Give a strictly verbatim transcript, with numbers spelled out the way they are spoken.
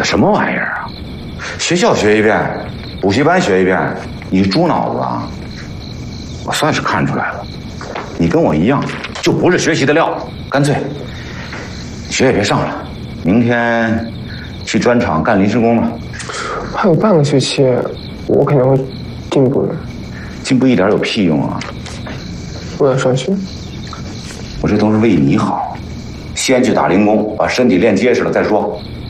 什么玩意儿啊？学校学一遍，补习班学一遍，你猪脑子啊！我算是看出来了，你跟我一样，就不是学习的料。干脆，学也别上了，明天去砖厂干临时工了。 还有半个学期，我肯定会进步的。 进步一点有屁用啊！ 我要上学。 我这都是为你好，先去打零工，把身体练结实了再说。